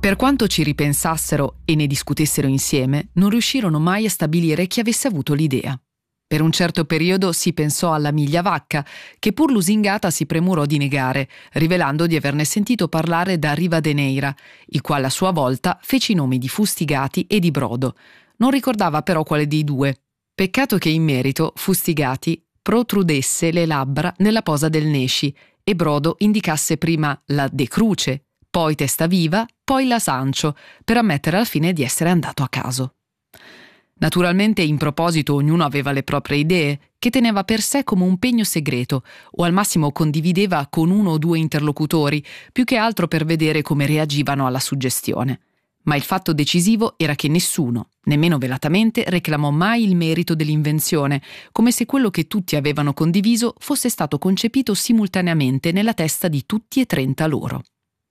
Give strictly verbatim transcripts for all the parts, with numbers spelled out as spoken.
Per quanto ci ripensassero e ne discutessero insieme, non riuscirono mai a stabilire chi avesse avuto l'idea. Per un certo periodo si pensò alla Migliavacca, che pur lusingata si premurò di negare, rivelando di averne sentito parlare da Rivadeneira, il quale a sua volta fece i nomi di Fustigati e di Brodo. Non ricordava però quale dei due. Peccato che in merito Fustigati protrudesse le labbra nella posa del Nesci e Brodo indicasse prima la De Croce, poi Testa Viva, poi la Sancio, per ammettere alla fine di essere andato a caso. Naturalmente in proposito ognuno aveva le proprie idee, che teneva per sé come un pegno segreto, o al massimo condivideva con uno o due interlocutori, più che altro per vedere come reagivano alla suggestione. Ma il fatto decisivo era che nessuno, nemmeno velatamente, reclamò mai il merito dell'invenzione, come se quello che tutti avevano condiviso fosse stato concepito simultaneamente nella testa di tutti e trenta loro.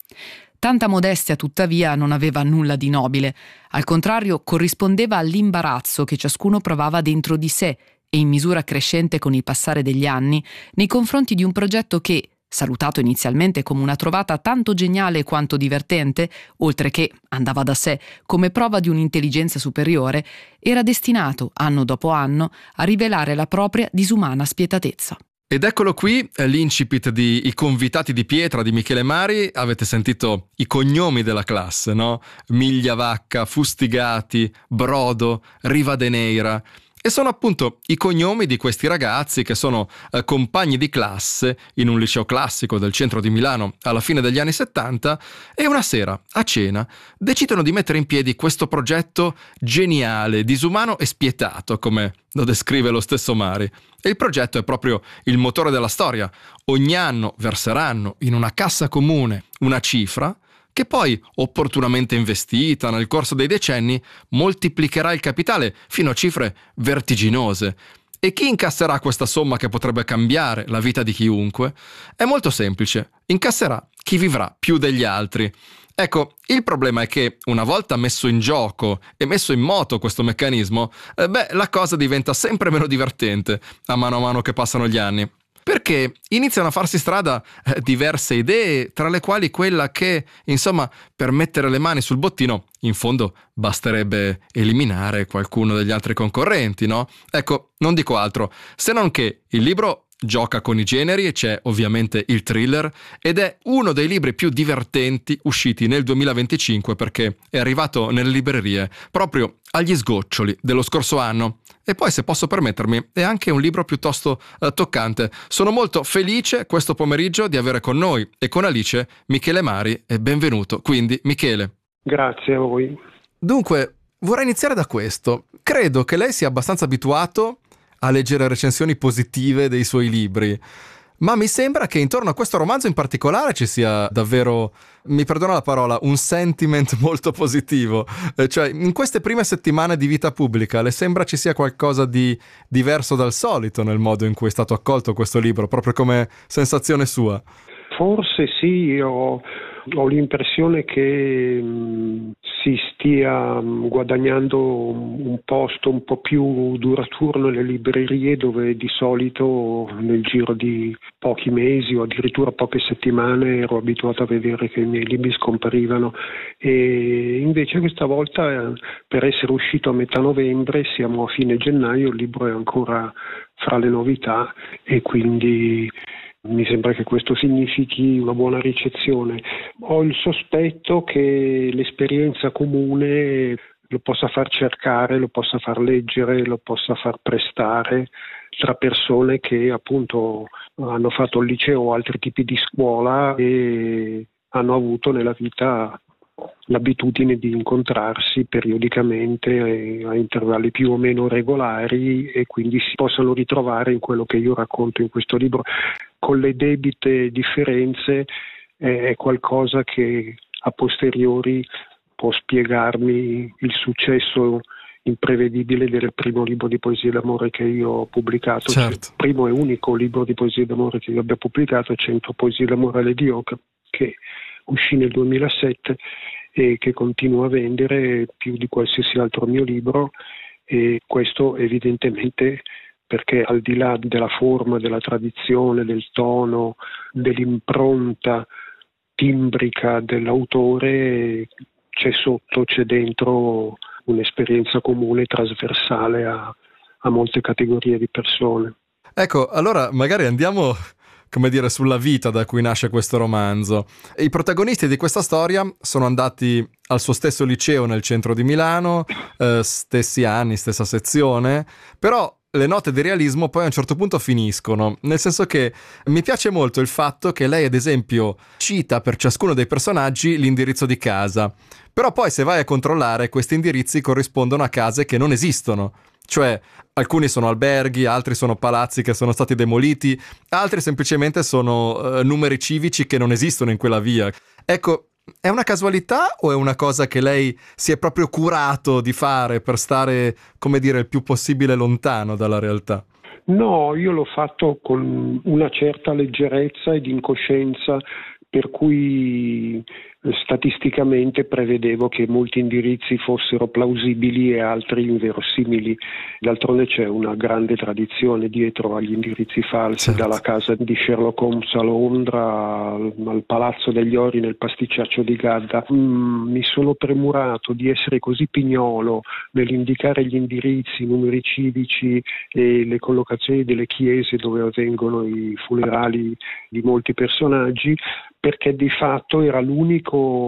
Tanta modestia, tuttavia, non aveva nulla di nobile. Al contrario, corrispondeva all'imbarazzo che ciascuno provava dentro di sé e in misura crescente con il passare degli anni nei confronti di un progetto che, salutato inizialmente come una trovata tanto geniale quanto divertente, oltre che, andava da sé, come prova di un'intelligenza superiore, era destinato, anno dopo anno, a rivelare la propria disumana spietatezza. Ed eccolo qui, l'incipit di I convitati di pietra di Michele Mari. Avete sentito i cognomi della classe, no? Migliavacca, Fustigati, Brodo, Rivadeneira. E sono appunto i cognomi di questi ragazzi che sono eh, compagni di classe in un liceo classico del centro di Milano alla fine degli anni settanta, e una sera, a cena, decidono di mettere in piedi questo progetto geniale, disumano e spietato, come lo descrive lo stesso Mari. E il progetto è proprio il motore della storia. Ogni anno verseranno in una cassa comune una cifra che poi, opportunamente investita nel corso dei decenni, moltiplicherà il capitale fino a cifre vertiginose. E chi incasserà questa somma che potrebbe cambiare la vita di chiunque? È molto semplice: incasserà chi vivrà più degli altri. Ecco, il problema è che una volta messo in gioco e messo in moto questo meccanismo, eh beh, la cosa diventa sempre meno divertente a mano a mano che passano gli anni. Perché iniziano a farsi strada eh, diverse idee, tra le quali quella che, insomma, per mettere le mani sul bottino, in fondo basterebbe eliminare qualcuno degli altri concorrenti, no? Ecco, non dico altro, se non che il libro gioca con i generi e c'è ovviamente il thriller, ed è uno dei libri più divertenti usciti nel duemilaventicinque perché è arrivato nelle librerie proprio agli sgoccioli dello scorso anno. E poi, se posso permettermi, è anche un libro piuttosto eh, toccante. Sono molto felice questo pomeriggio di avere con noi e con Alice Michele Mari, e benvenuto quindi Michele. Grazie a voi. Dunque, vorrei iniziare da questo. Credo che lei sia abbastanza abituato a leggere recensioni positive dei suoi libri, ma mi sembra che intorno a questo romanzo in particolare ci sia davvero, mi perdona la parola, un sentiment molto positivo. Eh, cioè, in queste prime settimane di vita pubblica, le sembra ci sia qualcosa di diverso dal solito nel modo in cui è stato accolto questo libro, proprio come sensazione sua? Forse sì, ho, ho l'impressione che mh, si stia mh, guadagnando un posto un po' più duraturo nelle librerie, dove di solito nel giro di pochi mesi o addirittura poche settimane ero abituato a vedere che i miei libri scomparivano, e invece questa volta, eh, per essere uscito a metà novembre, siamo a fine gennaio, il libro è ancora fra le novità, e quindi mi sembra che questo significhi una buona ricezione. Ho il sospetto che l'esperienza comune lo possa far cercare, lo possa far leggere, lo possa far prestare tra persone che appunto hanno fatto il liceo o altri tipi di scuola e hanno avuto nella vita l'abitudine di incontrarsi periodicamente a intervalli più o meno regolari, e quindi si possano ritrovare in quello che io racconto in questo libro, con le debite differenze. È qualcosa che a posteriori può spiegarmi il successo imprevedibile del primo libro di poesie d'amore che io ho pubblicato. Certo. Cioè, primo e unico libro di poesie d'amore che io abbia pubblicato, cento poesie d'amore alle Dioc, che uscì nel duemilasette e che continuo a vendere più di qualsiasi altro mio libro, e questo evidentemente perché, al di là della forma, della tradizione, del tono, dell'impronta timbrica dell'autore, c'è sotto, c'è dentro un'esperienza comune, trasversale a, a molte categorie di persone. Ecco, allora magari andiamo, come dire, sulla vita da cui nasce questo romanzo. I protagonisti di questa storia sono andati al suo stesso liceo nel centro di Milano, eh, stessi anni, stessa sezione, però le note di realismo poi a un certo punto finiscono, nel senso che mi piace molto il fatto che lei ad esempio cita per ciascuno dei personaggi l'indirizzo di casa, però poi se vai a controllare questi indirizzi corrispondono a case che non esistono, cioè alcuni sono alberghi, altri sono palazzi che sono stati demoliti, altri semplicemente sono eh, numeri civici che non esistono in quella via. Ecco, è una casualità o è una cosa che lei si è proprio curato di fare per stare, come dire, il più possibile lontano dalla realtà? No, io l'ho fatto con una certa leggerezza ed incoscienza, per cui statisticamente prevedevo che molti indirizzi fossero plausibili e altri inverosimili. D'altronde c'è una grande tradizione dietro agli indirizzi falsi, certo. Dalla casa di Sherlock Holmes a Londra al, al Palazzo degli Ori nel pasticciaccio di Gadda. Mm, mi sono premurato di essere così pignolo nell'indicare gli indirizzi, i numeri civici e le collocazioni delle chiese dove avvengono i funerali di molti personaggi, perché di fatto era l'unico,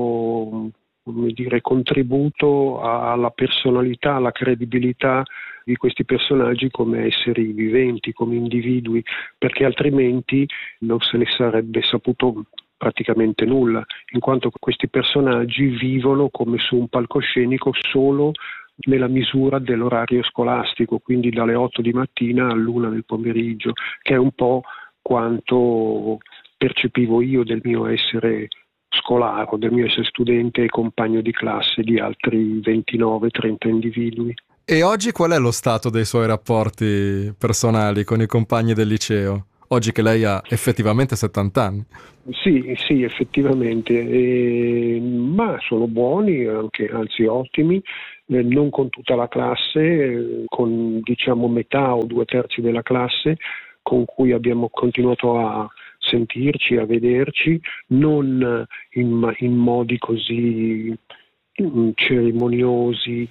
come dire, contributo alla personalità, alla credibilità di questi personaggi come esseri viventi, come individui, perché altrimenti non se ne sarebbe saputo praticamente nulla, in quanto questi personaggi vivono come su un palcoscenico solo nella misura dell'orario scolastico, quindi dalle otto di mattina all'una del pomeriggio, che è un po' quanto percepivo io del mio essere scolaro, del mio essere studente e compagno di classe di altri ventinove trenta individui. E oggi qual è lo stato dei suoi rapporti personali con i compagni del liceo? Oggi che lei ha effettivamente settanta anni. Sì, sì, effettivamente, eh, ma sono buoni, anche, anzi ottimi, eh, non con tutta la classe, eh, con diciamo metà o due terzi della classe con cui abbiamo continuato a sentirci, a vederci, non in, in modi così cerimoniosi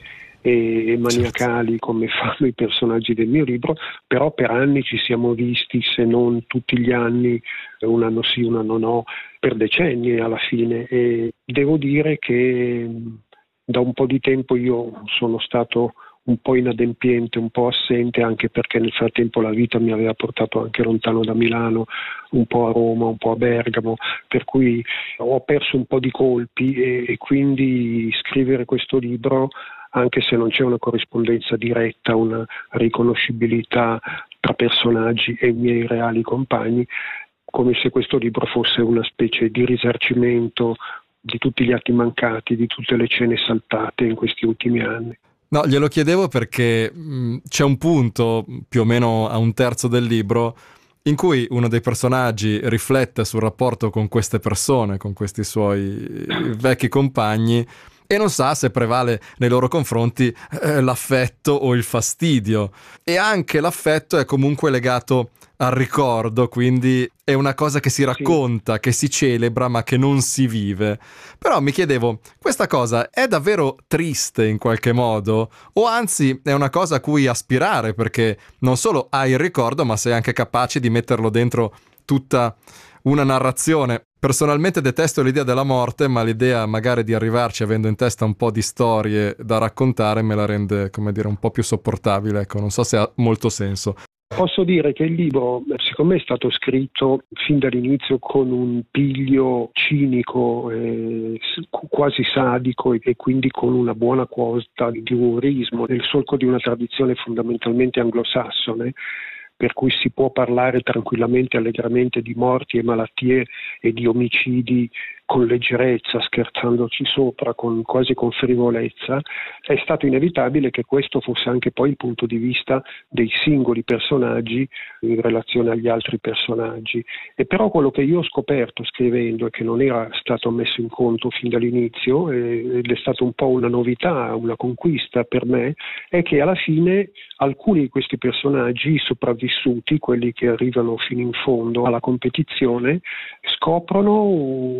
e maniacali come fanno i personaggi del mio libro, però per anni ci siamo visti, se non tutti gli anni, un anno sì, un anno no, per decenni alla fine, e devo dire che da un po' di tempo io sono stato un po' inadempiente, un po' assente, anche perché nel frattempo la vita mi aveva portato anche lontano da Milano, un po' a Roma, un po' a Bergamo, per cui ho perso un po' di colpi e, e quindi scrivere questo libro, anche se non c'è una corrispondenza diretta, una riconoscibilità tra personaggi e i miei reali compagni, come se questo libro fosse una specie di risarcimento di tutti gli atti mancati, di tutte le scene saltate in questi ultimi anni. No, glielo chiedevo perché mh, c'è un punto, più o meno a un terzo del libro, in cui uno dei personaggi riflette sul rapporto con queste persone, con questi suoi vecchi compagni, e non sa se prevale nei loro confronti eh, l'affetto o il fastidio. E anche l'affetto è comunque legato al ricordo, quindi è una cosa che si racconta, sì, che si celebra, ma che non si vive. Però mi chiedevo, questa cosa è davvero triste in qualche modo? O anzi è una cosa a cui aspirare, perché non solo hai il ricordo, ma sei anche capace di metterlo dentro tutta una narrazione. Personalmente detesto l'idea della morte, ma l'idea magari di arrivarci avendo in testa un po' di storie da raccontare me la rende, come dire, un po' più sopportabile. Ecco, non so se ha molto senso. Posso dire che il libro, secondo me, è stato scritto fin dall'inizio con un piglio cinico, eh, quasi sadico, e quindi con una buona quota di umorismo, nel solco di una tradizione fondamentalmente anglosassone, per cui si può parlare tranquillamente, allegramente di morti e malattie e di omicidi con leggerezza, scherzandoci sopra, con, quasi con frivolezza. È stato inevitabile che questo fosse anche poi il punto di vista dei singoli personaggi in relazione agli altri personaggi. E però quello che io ho scoperto scrivendo, e che non era stato messo in conto fin dall'inizio, ed è stata un po' una novità, una conquista per me, è che alla fine alcuni di questi personaggi sopravvissuti, quelli che arrivano fino in fondo alla competizione, scoprono un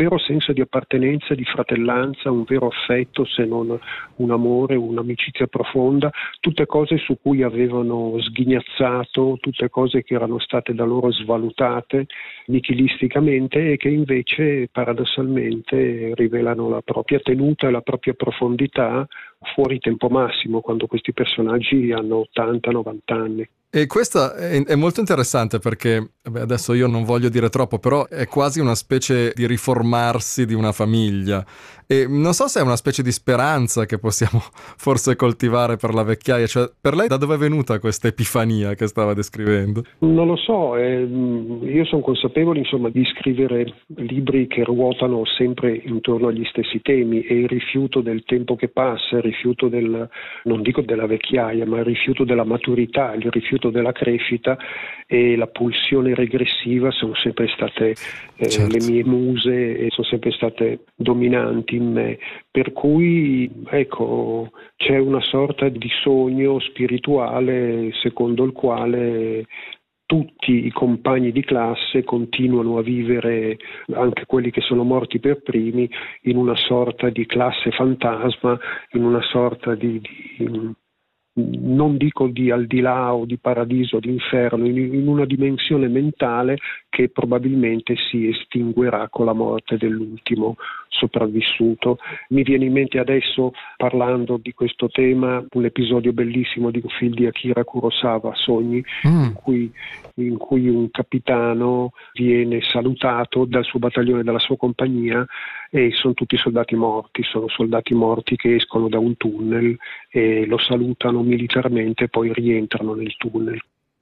vero senso di appartenenza, di fratellanza, un vero affetto, se non un amore, un'amicizia profonda, tutte cose su cui avevano sghignazzato, tutte cose che erano state da loro svalutate nichilisticamente e che invece paradossalmente rivelano la propria tenuta e la propria profondità fuori tempo massimo, quando questi personaggi hanno ottanta novanta anni. E questo è, è molto interessante perché, beh, adesso io non voglio dire troppo, però è quasi una specie di riformarsi di una famiglia. E non so se è una specie di speranza che possiamo forse coltivare per la vecchiaia. Cioè, per lei da dove è venuta questa epifania che stava descrivendo? Non lo so, eh, io sono consapevole insomma di scrivere libri che ruotano sempre intorno agli stessi temi, e il rifiuto del tempo che passa, il rifiuto del, non dico della vecchiaia, ma il rifiuto della maturità, il rifiuto della crescita e la pulsione regressiva sono sempre state eh, certo. le mie muse, e sono sempre state dominanti in me, per cui ecco c'è una sorta di sogno spirituale secondo il quale tutti i compagni di classe continuano a vivere, anche quelli che sono morti per primi, in una sorta di classe fantasma, in una sorta di, di non dico di al di là o di paradiso o di inferno, in, in una dimensione mentale che probabilmente si estinguerà con la morte dell'ultimo sopravvissuto. Mi viene in mente adesso, parlando di questo tema, un episodio bellissimo di un film di Akira Kurosawa, Sogni, mm. in cui in cui un capitano viene salutato dal suo battaglione, dalla sua compagnia, e sono tutti soldati morti, sono soldati morti che escono da un tunnel e lo salutano militarmente e poi rientrano nel tunnel.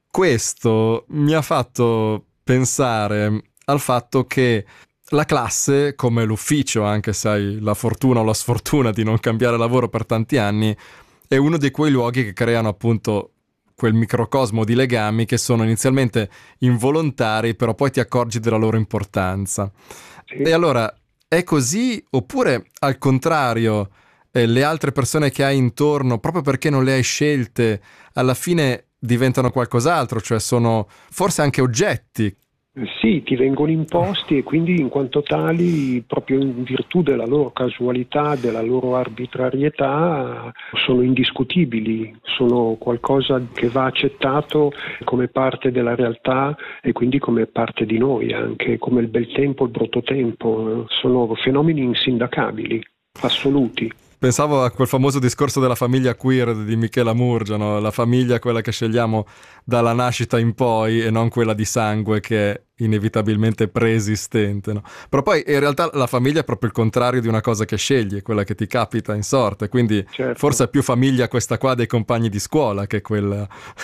Questo mi ha fatto pensare al fatto che la classe, come l'ufficio, anche se hai la fortuna o la sfortuna di non cambiare lavoro per tanti anni, è uno di quei luoghi che creano appunto quel microcosmo di legami che sono inizialmente involontari, però poi ti accorgi della loro importanza. Sì. E allora, è così oppure al contrario, eh, le altre persone che hai intorno, proprio perché non le hai scelte, alla fine diventano qualcos'altro, cioè sono forse anche oggetti? Sì, ti vengono imposti e quindi in quanto tali, proprio in virtù della loro casualità, della loro arbitrarietà, sono indiscutibili, sono qualcosa che va accettato come parte della realtà e quindi come parte di noi anche, come il bel tempo, il brutto tempo, sono fenomeni insindacabili, assoluti. Pensavo a quel famoso discorso della famiglia queer di Michela Murgia, no? La famiglia è quella che scegliamo dalla nascita in poi e non quella di sangue che è inevitabilmente preesistente, no? Però poi in realtà la famiglia è proprio il contrario di una cosa che scegli, quella che ti capita in sorte, quindi certo. Forse è più famiglia questa qua dei compagni di scuola che quella...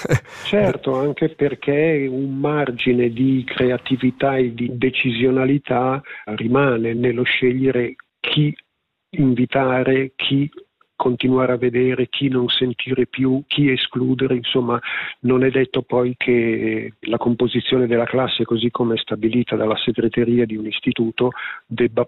Certo, anche perché un margine di creatività e di decisionalità rimane nello scegliere chi invitare, chi continuare a vedere, chi non sentire più, chi escludere, insomma non è detto poi che la composizione della classe così come è stabilita dalla segreteria di un istituto debba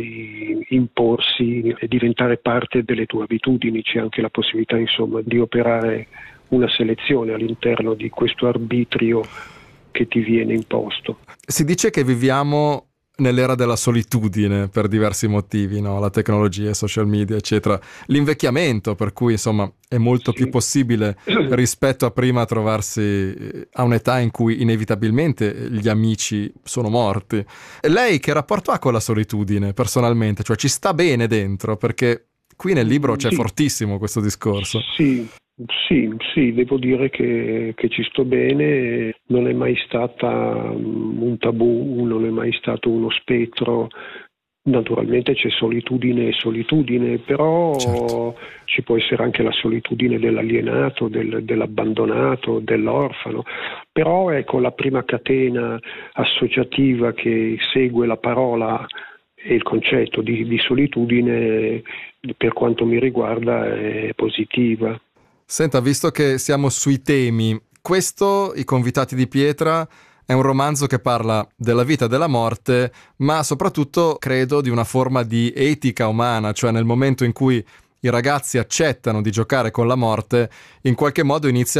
poi imporsi e diventare parte delle tue abitudini, c'è anche la possibilità insomma di operare una selezione all'interno di questo arbitrio che ti viene imposto. Si dice che viviamo nell'era della solitudine per diversi motivi, no? La tecnologia, i social media, eccetera. L'invecchiamento, per cui insomma è molto sì. più possibile rispetto a prima trovarsi a un'età in cui inevitabilmente gli amici sono morti. E lei che rapporto ha con la solitudine personalmente? Cioè ci sta bene dentro? Perché qui nel libro c'è sì. fortissimo questo discorso. Sì. Sì, sì, devo dire che, che ci sto bene, non è mai stata un tabù, non è mai stato uno spettro. Naturalmente c'è solitudine e solitudine, però certo. Ci può essere anche la solitudine dell'alienato, del, dell'abbandonato, dell'orfano, però ecco la prima catena associativa che segue la parola e il concetto di, di solitudine, per quanto mi riguarda, è positiva. Senta, visto che siamo sui temi, questo, I convitati di pietra, è un romanzo che parla della vita e della morte, ma soprattutto, credo, di una forma di etica umana, cioè nel momento in cui i ragazzi accettano di giocare con la morte, in qualche modo inizia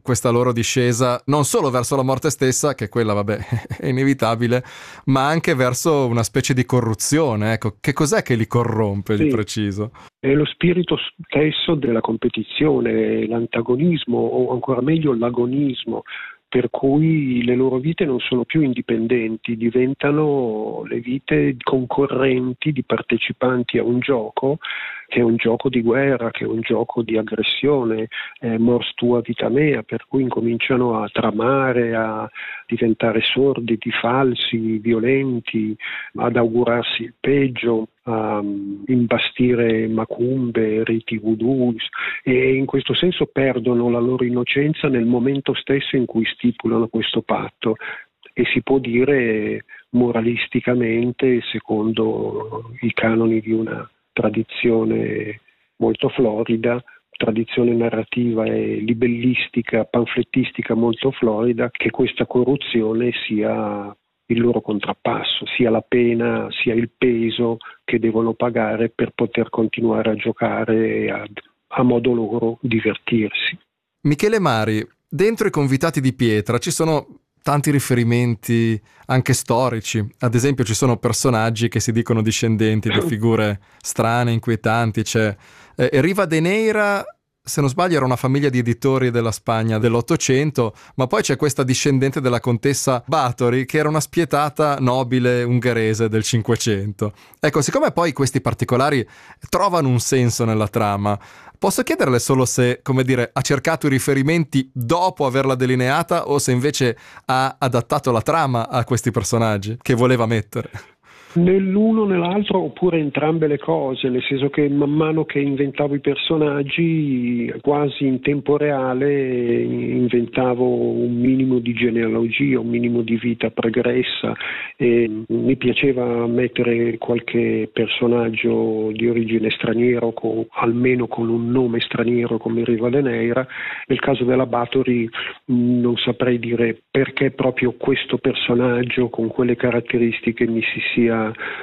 questa loro discesa non solo verso la morte stessa, che quella vabbè è inevitabile, ma anche verso una specie di corruzione. Ecco, che cos'è che li corrompe di Sì. preciso? È lo spirito stesso della competizione, l'antagonismo o ancora meglio l'agonismo, per cui le loro vite non sono più indipendenti, diventano le vite concorrenti di partecipanti a un gioco che è un gioco di guerra, che è un gioco di aggressione, eh, mors tua vita mea, per cui incominciano a tramare, a diventare sordidi, falsi, violenti, ad augurarsi il peggio, a imbastire macumbe, riti voodoo, e in questo senso perdono la loro innocenza nel momento stesso in cui stipulano questo patto, e si può dire moralisticamente, secondo i canoni di una tradizione molto florida, tradizione narrativa e libellistica, panflettistica molto florida, che questa corruzione sia il loro contrappasso, sia la pena, sia il peso che devono pagare per poter continuare a giocare e a, a modo loro divertirsi. Michele Mari, dentro i Convitati di pietra ci sono tanti riferimenti anche storici. Ad esempio ci sono personaggi che si dicono discendenti di figure strane, inquietanti. C'è eh, Rivadeneira, se non sbaglio era una famiglia di editori della Spagna dell'Ottocento, ma poi c'è questa discendente della contessa Báthory che era una spietata nobile ungherese del Cinquecento. Ecco, siccome poi questi particolari trovano un senso nella trama, posso chiederle solo se, come dire, ha cercato i riferimenti dopo averla delineata o se invece ha adattato la trama a questi personaggi che voleva mettere? Nell'uno nell'altro, oppure entrambe le cose, nel senso che man mano che inventavo i personaggi, quasi in tempo reale inventavo un minimo di genealogia, un minimo di vita pregressa, e mi piaceva mettere qualche personaggio di origine straniera, con, almeno con un nome straniero come Rivadeneira. Nel caso della Báthory non saprei dire perché proprio questo personaggio con quelle caratteristiche mi si sia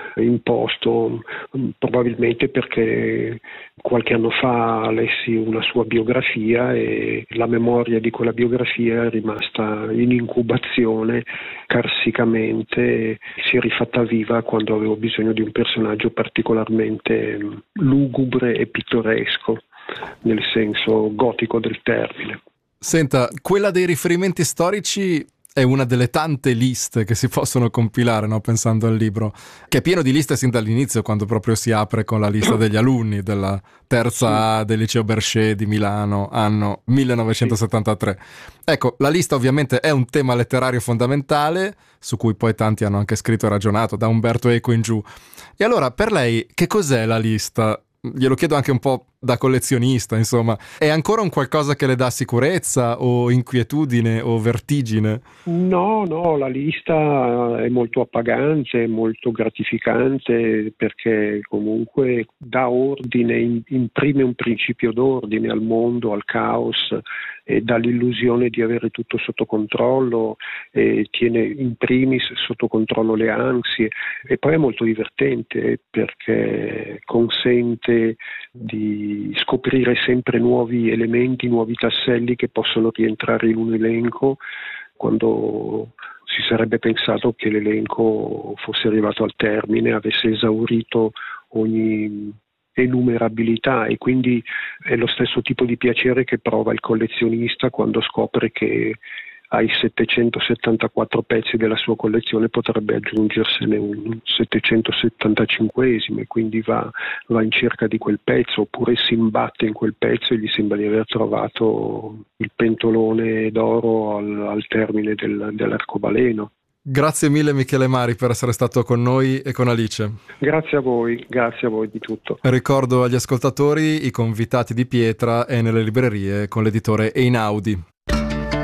imposto, probabilmente perché qualche anno fa lessi una sua biografia e la memoria di quella biografia è rimasta in incubazione carsicamente, si è rifatta viva quando avevo bisogno di un personaggio particolarmente lugubre e pittoresco, nel senso gotico del termine. Senta, quella dei riferimenti storici è una delle tante liste che si possono compilare, no? Pensando al libro, che è pieno di liste sin dall'inizio, quando proprio si apre con la lista degli alunni della terza A del liceo Berchet di Milano, anno millenovecentosettantatré. Ecco, la lista ovviamente è un tema letterario fondamentale, su cui poi tanti hanno anche scritto e ragionato, da Umberto Eco in giù. E allora, per lei, che cos'è la lista? Glielo chiedo anche un po' da collezionista, insomma. È ancora un qualcosa che le dà sicurezza o inquietudine o vertigine? No, no, la lista è molto appagante, molto gratificante, perché comunque dà ordine, imprime un principio d'ordine al mondo, al caos, e dà l'illusione di avere tutto sotto controllo, e tiene in primis sotto controllo le ansie, e poi è molto divertente perché consente di scoprire sempre nuovi elementi, nuovi tasselli che possono rientrare in un elenco quando si sarebbe pensato che l'elenco fosse arrivato al termine, avesse esaurito ogni enumerabilità, e quindi è lo stesso tipo di piacere che prova il collezionista quando scopre che ai settecentosettantaquattro pezzi della sua collezione potrebbe aggiungersene un settecentosettantacinquesimo, e quindi va, va in cerca di quel pezzo, oppure si imbatte in quel pezzo e gli sembra di aver trovato il pentolone d'oro al, al termine del, dell'arcobaleno. Grazie mille Michele Mari per essere stato con noi e con Alice. Grazie a voi, grazie a voi di tutto. Ricordo agli ascoltatori, I Convitati di pietra è nelle librerie con l'editore Einaudi.